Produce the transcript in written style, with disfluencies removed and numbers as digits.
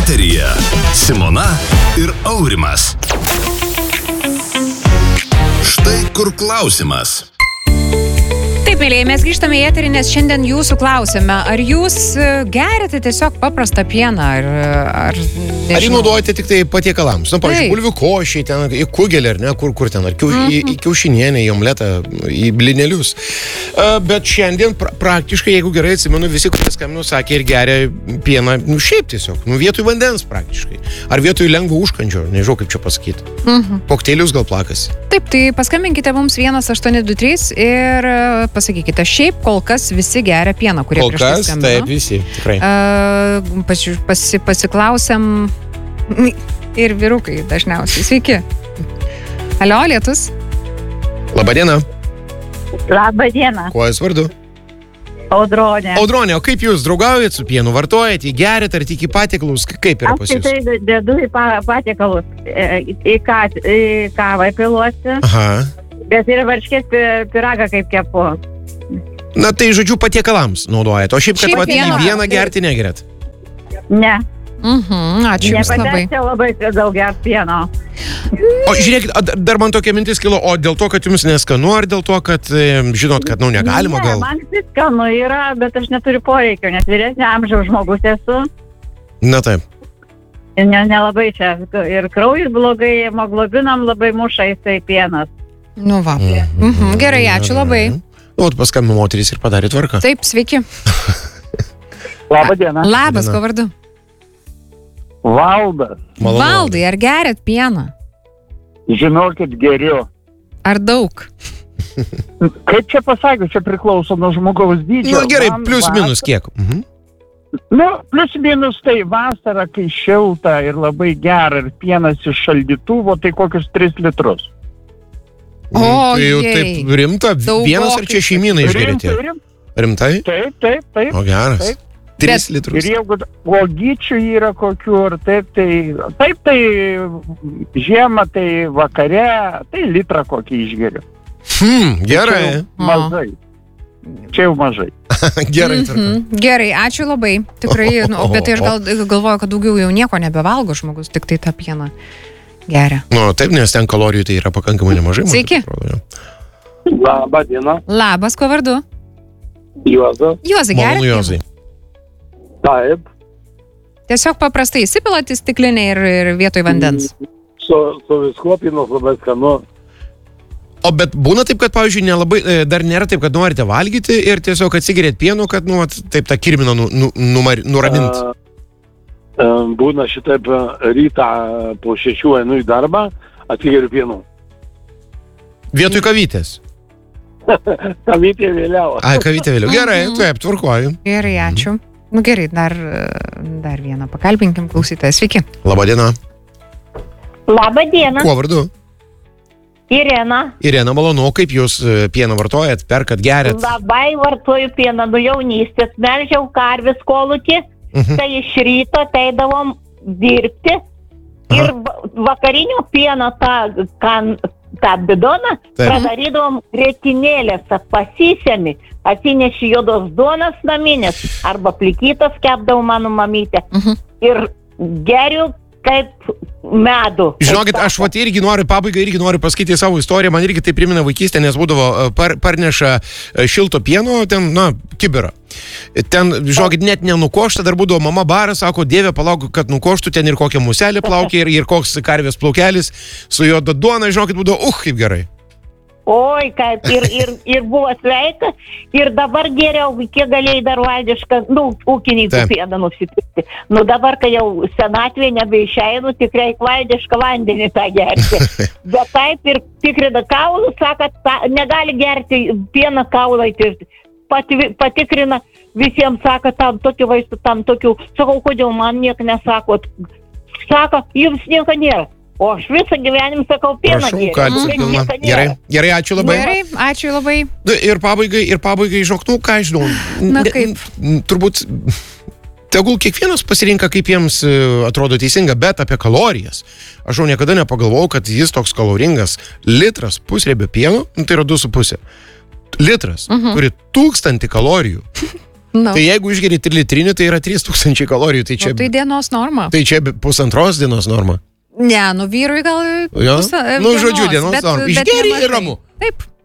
Eteryje Simona ir Aurimas. Štai kur klausimas. Taip, mėlyje, mes grįžtame į eterį, nes šiandien jūsų klausime, ar jūs geriate tiesiog paprastą pieną, ar jį naudojate tik tai patiekalams? Nu, pavyzdžiui, bulvių košiai, ten, į kugelį, ar ne, kur ten, ar į kiaušinienę, į omletą, į blinelius. Bet šiandien praktiškai, jeigu gerai atsimenu, visi, kurie skambino, sakė ir geria pieną, šiaip tiesiog, vietoj vandens praktiškai. Ar vietoj lengvo užkandžio, nežinau kaip čia pasakyti. Kokteilius gal plakasi. Taip, tai paskambinkite mums 1823 ir pasakykite, šiaip kol kas visi geria pieną, kurie kol prieš tai kas, skambino. taip, visi, tikrai. Pasiklausiam ir vyrukai dažniausiai. Sveiki. Alio, lietus. Labadiena. Labadiena. Kuo jūs vardu? Audronė. Audronė, o kaip jūs draugaujat su pienu? Vartojat, jį gerit, ar tik į patiekalus? Kaip yra pas jūs? Aš tai dedu į patiekalus, į kavą piluosi, bet ir varškės piragą kaip kepu. Na tai, žodžiu, patiekalams naudojat, o šiaip, kad į vieną gerti negeriat? Ne. Ačiū jums labai. Nepatėkite labai daug gert pieno. O žiūrėkit, dar man tokia mintis kilo, o dėl to, kad jums neskanu, ar dėl to, kad žinot, kad negalima gal? Ne, man skanu yra, bet aš neturiu poreikio, nes vyresnio amžiaus žmogus esu. Na taip. Nelabai čia. Ir kraujas blogai, hemoglobinam labai muša jisai pienas. Nu va. Gerai, ačiū labai. Nu, paskambino moteris ir padarė tvarką. Taip, sveiki. Labadiena. Labas, ko vardu? Valdas. Valdai, ar geriat pieną? Žinokit, geriu. Ar daug? Kaip čia pasakiau, čia priklauso nuo žmogaus dydžio. Na gerai, plius minus kiek? Nu, plius minus tai vasara, kai šilta ir labai gera ir pienas iš šaldytuvo, tai kokius 3 litrus. Tai jau taip rimta, vienas ar čia šeimyną išgerėte? Rimtai? Taip. O geras. 3 litrus. Ir jeigu uogyčių yra kokių, ar taip, tai žiemą, tai vakare, tai litrą kokį išgeriu. Gerai. Mažai. Čia jau mažai. Gerai. Gerai, ačiū labai. Tikrai, bet tai aš galvoju, kad daugiau jau nieko nebevalgo žmogus, tik tai tą pieną geria. Nu, taip, nes ten kalorijų tai yra pakankamai nemažai. Sveiki. Labadiena. Labas, ko vardu? Juozas. Juozai, geria pieną? Taip. Tiesiog paprastai įsipilat į stiklinę ir vietoj vandens. Su viskuo pienas labai skanu. O bet būna taip, kad, pavyzdžiui, nelabai, dar nėra taip, kad norite valgyti ir tiesiog atsigeriat pieno, kad, taip tą kirminą nuramint. Būna šitaip rytą po 6 einu į darbą, atsigeriu pienu. Vietoj kavytės? Kavytė vėliau. Kavytė vėliau. Gerai, taip, tvarkoju. Gerai, ačiū. Nu gerai, dar vieną pakalbinkim klausytoją. Sveiki. Labadiena. Labadiena. Kuo vardu? Irena. Irena, malonu, kaip jūs pieną vartojat, perkat, geriat? Labai vartoju pieną, nuo jaunystės. Melžiau karvės kolūkį, tai iš ryto ateidavom dirbti ir vakarinio pieno tą bidoną pradarydavom grietinėlės, pasisėmi, atsineši juodos duonas naminės arba plikytas kepdavo mano mamytė ir geriu kaip medų. Žinokit, aš irgi noriu pasakyti savo istoriją, man irgi tai primena vaikystę, nes būdavo parneša šilto pieno, ten, kibirą. Ten, žinokit, net nenukošta, dar būdavo mama baras, sako, Dieve, palauk, kad nukoštų, ten ir kokia muselė plaukia, ir koks karvės plaukelis su juoda duona, žinokit, būdavo, kaip gerai. Oi, kaip, ir buvo sveika, ir dabar geriau, kiek galėjai dar valdišką, ūkininkų pieną nusipirkti. Dabar, kai jau senatvė nebeišeinu, tikrai valdišką vandenį tą gerti. Bet taip ir tikrina kaulų, sako, negali gerti pieną kaulai tirti. Patikrina, visiems sako, tam tokių vaistų, tam tokių. Sakau, kodėl man nieko nesakot? Sako, jums nieko nėra. O aš visą gyvenimą sakau pieną geriu. Prašau, pilna. Gerai, ačiū labai. Gerai, ačiū labai. Ir pabaigai, žinok, ką aš žinau. Na kaip? Turbūt, tegul kiekvienas pasirinka, kaip jiems atrodo teisinga, bet apie kalorijas. Aš jau niekada nepagalvojau, kad jis toks kaloringas. Litras pusriebio pieno, tai yra 2,5. Litras turi 1000 kalorijų. Nu. Tai jeigu išgeri 3 litrinį, tai yra 3000 kalorijų. Tai čia, Tai dienos norma. tai čia 1,5 dienos norma. Ne, vyrui gal... Jo? Žodžiu, dienos norma. Išgeri ir ramu. Taip.